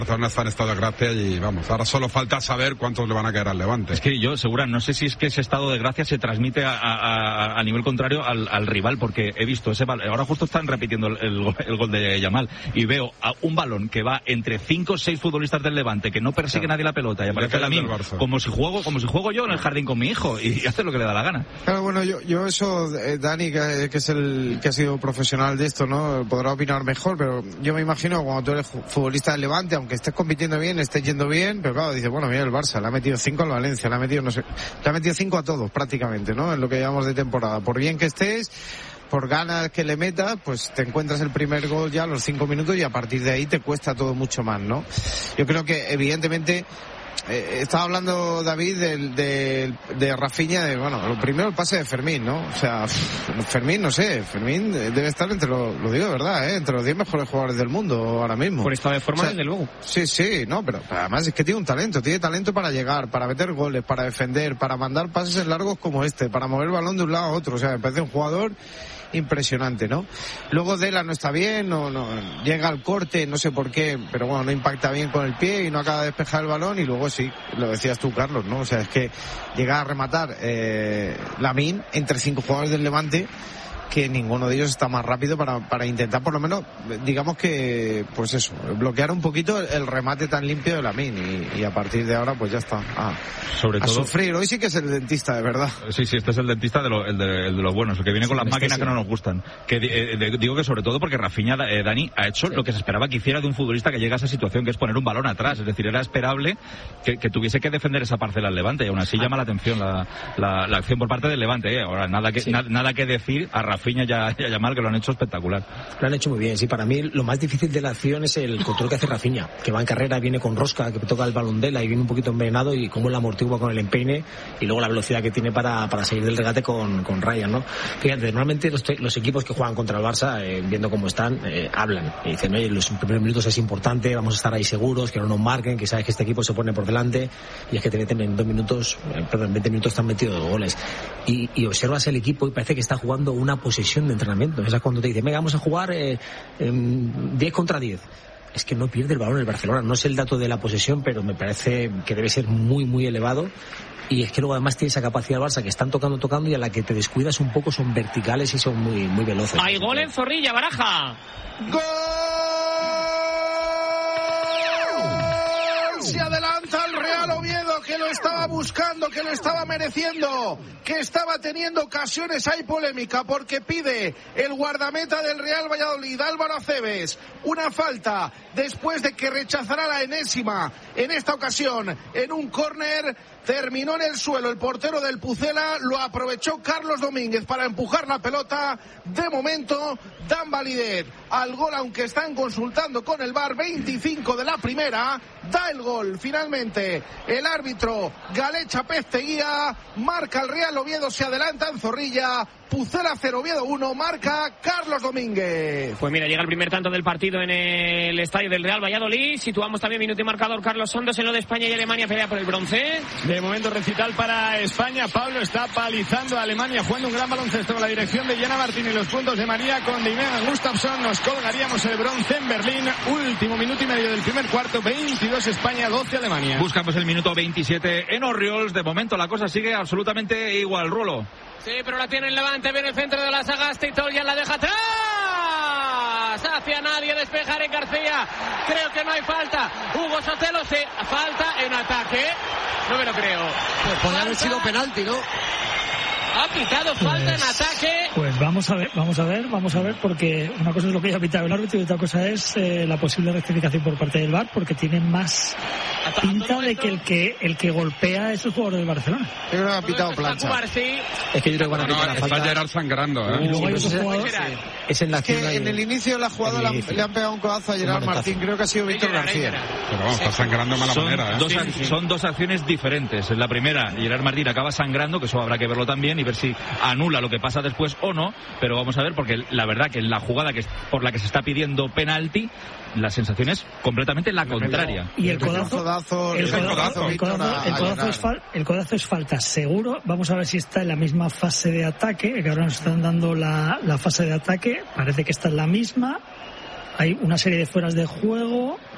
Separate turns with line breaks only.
Barcelona está en estado de gracia y vamos, ahora solo falta saber cuántos le van a caer al Levante.
Es que yo, Segura, no sé si es que ese estado de gracia se transmite a nivel contrario al rival, porque he visto ese balón, ahora justo están repitiendo el gol de Yamal, y veo a un balón que va entre 5 o 6 futbolistas del Levante, que no persigue nadie la pelota, y aparece Lamine, como si juego yo en el jardín con mi hijo, y hace lo que le da la gana.
Claro, bueno, yo eso, Dani, que es el que ha sido profesional de esto, ¿no? Podrá opinar mejor, pero yo me imagino cuando tú eres futbolista del Levante, aunque estés compitiendo bien, estés yendo bien, pero claro, dices, bueno, mira el Barça, le ha metido 5 al Valencia, le ha metido 5 a todos prácticamente, ¿no? En lo que llevamos de temporada. Por bien que estés, por ganas que le metas, pues te encuentras el primer gol ya a los 5 minutos y a partir de ahí te cuesta todo mucho más, ¿no? Yo creo que evidentemente estaba hablando David de Rafinha, bueno, lo primero el pase de Fermín, ¿no? O sea, Fermín, no sé, Fermín debe estar lo digo de verdad, entre los 10 mejores jugadores del mundo ahora mismo.
Por estado de forma, desde luego.
Sí, no, pero además es que tiene talento para llegar, para meter goles, para defender, para mandar pases en largos como para mover el balón de un lado a otro, o sea, me parece un jugador impresionante, ¿no? Luego Dela no está bien, no llega al corte, no sé por qué, pero bueno, no impacta bien con el pie y no acaba de despejar el balón, y luego sí, lo decías tú, Carlos, ¿no? O sea, es que llega a rematar Lamine entre 5 jugadores del Levante, que ninguno de ellos está más rápido para intentar por lo menos, digamos que, pues eso, bloquear un poquito el remate tan limpio de Lamine, y a partir de ahora pues ya está
sobre todo,
sufrir. Hoy sí que es el dentista, de verdad.
Sí, este es el dentista el de los buenos, el que viene con las máquinas que no nos gustan. Digo que sobre todo porque Rafinha, Dani, ha hecho lo que se esperaba que hiciera de un futbolista que llega a esa situación, que es poner un balón atrás, es decir, era esperable que tuviese que defender esa parcela al Levante, y aún así llama la atención la acción por parte del Levante, Ahora nada que decir a Rafinha y a Yamal, que lo han hecho espectacular.
Lo han hecho muy bien, sí. Para mí lo más difícil de la acción es el control que hace Rafinha, que va en carrera, viene con rosca, que toca el balón de la y viene un poquito envenenado, y cómo la amortigua con el empeine, y luego la velocidad que tiene para salir del regate con Ryan, ¿no? Fíjate, normalmente los equipos que juegan contra el Barça, viendo cómo están, hablan y dicen, oye, los primeros minutos es importante, vamos a estar ahí seguros, que no nos marquen, que sabes que este equipo se pone por delante, y es que te meten en 20 minutos te han metido 2 goles. Y observas el equipo y parece que está jugando una posesión de entrenamiento. Esa es cuando te dicen, venga, vamos a jugar 10 contra 10. Es que no pierde el balón el Barcelona. No sé el dato de la posesión, pero me parece que debe ser muy, muy elevado. Y es que luego además tiene esa capacidad del Barça, que están tocando, y a la que te descuidas un poco son verticales y son muy, muy veloces.
Hay gol en Zorrilla, Baraja.
¡Gol! Se adelanta el Real Oviedo, que lo estaba buscando, que lo estaba mereciendo, que estaba teniendo ocasiones. Hay polémica porque pide el guardameta del Real Valladolid, Álvaro Aceves, una falta después de que rechazará la enésima en esta ocasión en un córner. Terminó en el suelo el portero del Pucela, lo aprovechó Carlos Domínguez para empujar la pelota. De momento dan validez al gol, aunque están consultando con el VAR. 25 de la primera, da el gol finalmente el árbitro Galecha Pesteguía, marca el Real Oviedo, se adelanta en Zorrilla. Pucela 0, Oviedo 1, marca Carlos Domínguez.
Pues mira, llega el primer tanto del partido en el estadio del Real Valladolid. Situamos también minuto y marcador. Carlos Santos, en lo de España y Alemania, pelea por el bronce.
De momento recital para España. Pablo está palizando a Alemania, jugando un gran baloncesto con la dirección de Jana Martín y los puntos de María con Dimena Gustafsson. Nos colgaríamos el bronce en Berlín. Último minuto y medio del primer cuarto. 22 España, 12 Alemania.
Buscamos el minuto 27 en Orriols. De momento la cosa sigue absolutamente igual. Rulo.
Sí, pero la tiene el Levante, viene el centro de la Sagasta y Toljan la deja atrás. Hacia nadie, despeja en García. Creo que no hay falta. Hugo Sotelo, sí, falta en ataque. No me lo creo.
Pues podría haber sido penalti, ¿no?
Ha pitado falta en ataque.
Pues vamos a ver, porque una cosa es lo que haya pitado el árbitro y otra cosa es la posible rectificación por parte del VAR, porque tiene más pinta de que el que golpea es el jugador del Barcelona.
Yo creo que ha pitado plancha.
Es que yo creo que van a pitar la falta.
Está Gerard sangrando,
Y luego hay otro jugador.
Es en la
que en el inicio de la jugada le han pegado un codazo a Gerard Martín, creo que ha sido Víctor García.
Pero vamos, está sangrando de mala manera.
Son 2 acciones diferentes. En la primera, Gerard Martín acaba sangrando, que eso habrá que verlo también y ver si anula lo que pasa después o no, pero vamos a ver, porque la verdad que en la jugada por la que se está pidiendo penalti, la sensación es completamente la contraria.
Y el codazo es falta seguro. Vamos a ver si está en la misma fase de ataque, que ahora nos están dando la fase de ataque. Parece que está en la misma. Hay una serie de fueras de juego.